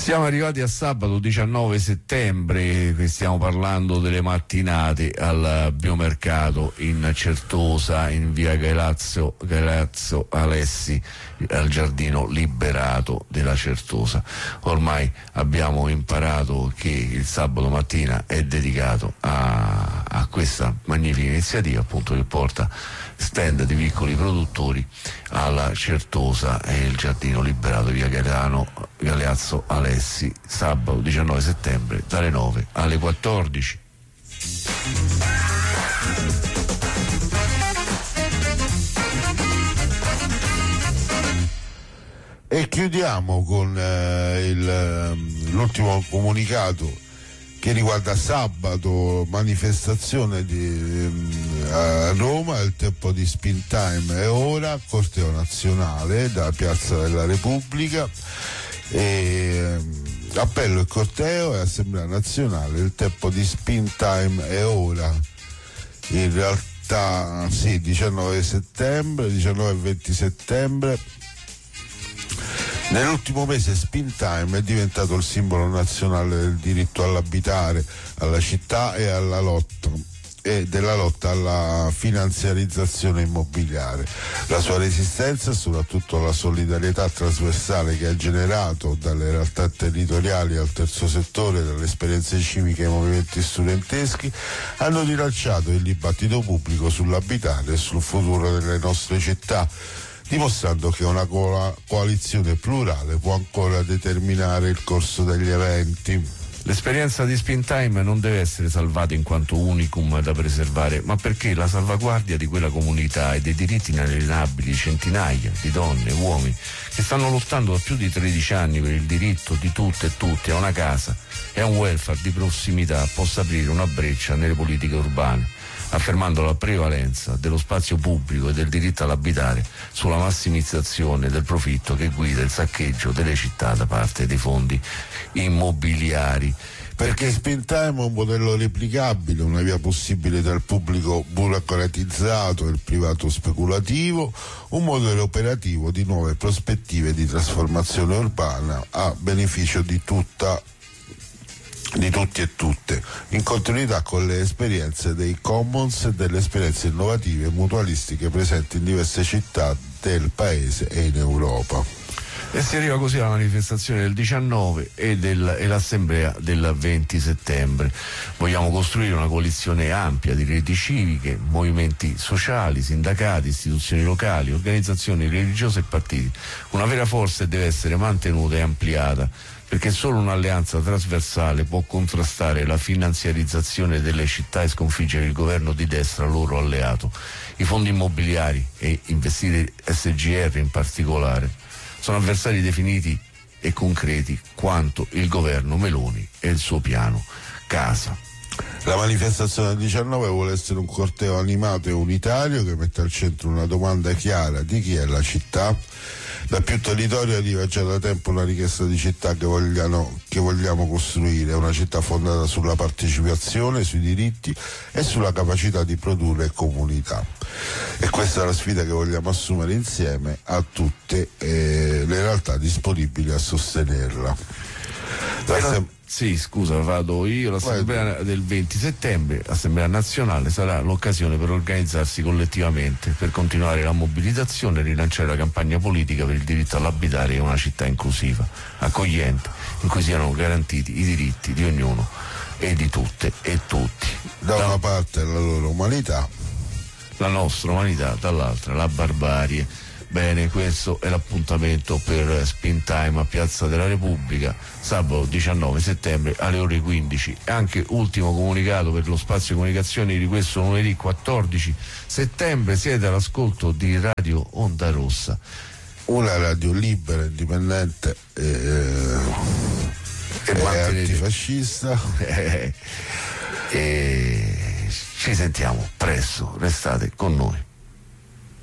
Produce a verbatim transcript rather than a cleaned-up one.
Siamo arrivati a sabato diciannove settembre, stiamo parlando delle mattinate al biomercato in Certosa, in via Galeazzo, Galeazzo Alessi, al giardino liberato della Certosa. Ormai abbiamo imparato che il sabato mattina è dedicato a, a questa magnifica iniziativa, appunto, che porta stand di piccoli produttori alla Certosa e il giardino liberato via Galeano, Galeazzo Alessi, sabato diciannove settembre dalle nove alle quattordici. E chiudiamo con eh, il, l'ultimo comunicato che riguarda sabato, manifestazione di, a Roma, il tempo di Spin Time è ora, corteo nazionale da Piazza della Repubblica, e appello il corteo e assemblea nazionale, il tempo di Spin Time è ora. In realtà sì, diciannove settembre, diciannove e venti settembre. Nell'ultimo mese Spin Time è diventato il simbolo nazionale del diritto all'abitare, alla città e alla lotta e della lotta alla finanziarizzazione immobiliare. La sua resistenza e soprattutto la solidarietà trasversale che ha generato dalle realtà territoriali al terzo settore, dalle esperienze civiche ai movimenti studenteschi, hanno rilanciato il dibattito pubblico sull'abitare e sul futuro delle nostre città, dimostrando che una co- coalizione plurale può ancora determinare il corso degli eventi. L'esperienza di Spin Time non deve essere salvata in quanto unicum da preservare, ma perché la salvaguardia di quella comunità e dei diritti inalienabili di centinaia di donne e uomini che stanno lottando da più di tredici anni per il diritto di tutte e tutti a una casa e a un welfare di prossimità possa aprire una breccia nelle politiche urbane, affermando la prevalenza dello spazio pubblico e del diritto all'abitare sulla massimizzazione del profitto che guida il saccheggio delle città da parte dei fondi immobiliari. Perché Spin Time è un modello replicabile, una via possibile tra il pubblico burocratizzato e il privato speculativo, un modello operativo di nuove prospettive di trasformazione urbana a beneficio di tutta di tutti e tutte, in continuità con le esperienze dei commons e delle esperienze innovative e mutualistiche presenti in diverse città del paese e in Europa. E si arriva così alla manifestazione del diciannove e, del, e l'assemblea del venti settembre. Vogliamo costruire una coalizione ampia di reti civiche, movimenti sociali, sindacati, istituzioni locali, organizzazioni religiose e partiti. Una vera forza deve essere mantenuta e ampliata, perché solo un'alleanza trasversale può contrastare la finanziarizzazione delle città e sconfiggere il governo di destra loro alleato. I fondi immobiliari e investire S G R in particolare sono avversari definiti e concreti quanto il governo Meloni e il suo piano casa. La manifestazione del diciannove vuole essere un corteo animato e unitario che mette al centro una domanda chiara di chi è la città. Da più territorio arriva già da tempo una richiesta di città che, vogliano, che vogliamo costruire, una città fondata sulla partecipazione, sui diritti e sulla capacità di produrre comunità. E questa è la sfida che vogliamo assumere insieme a tutte eh, le realtà disponibili a sostenerla. La, sì, scusa, vado io. L'assemblea del venti settembre, l'assemblea nazionale, sarà l'occasione per organizzarsi collettivamente, per continuare la mobilitazione e rilanciare la campagna politica per il diritto all'abitare e una città inclusiva, accogliente, in cui siano garantiti i diritti di ognuno e di tutte e tutti. Da una parte la loro umanità, la nostra umanità, dall'altra la barbarie. Bene, questo è l'appuntamento per Spin Time a Piazza della Repubblica, sabato diciannove settembre alle ore quindici. E anche ultimo comunicato per lo spazio comunicazioni di questo lunedì quattordici settembre, siete all'ascolto di Radio Onda Rossa, una radio libera, indipendente e, e, e antifascista. E ci sentiamo presto, restate con noi.